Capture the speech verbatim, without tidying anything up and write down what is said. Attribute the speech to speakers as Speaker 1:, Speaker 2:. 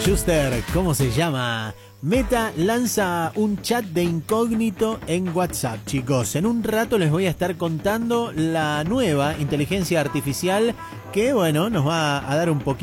Speaker 1: Schuster, ¿cómo se llama? Meta lanza un chat de incógnito en WhatsApp, chicos. En un rato les voy a estar contando la nueva inteligencia artificial que, bueno, nos va a dar un poquito